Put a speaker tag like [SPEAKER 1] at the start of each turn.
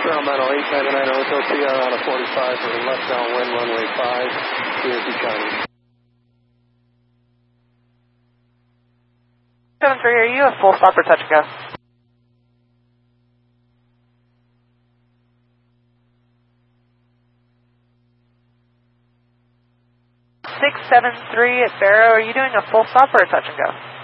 [SPEAKER 1] Sacramento 899 Hotel PR on a 45 for left downwind runway 5, Cherokee County.
[SPEAKER 2] 73, are you a full stop or touch and go? 673 at Barrow, are you doing a full stop or a touch and go?